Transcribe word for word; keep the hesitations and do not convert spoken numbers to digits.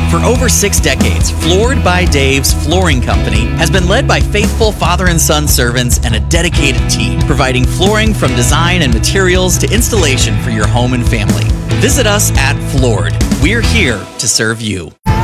For over six decades, Floored by Dave's Flooring Company has been led by faithful father and son servants and a dedicated team, providing flooring from design and materials to installation for your home and family. Visit us at Floored. We're here to serve you.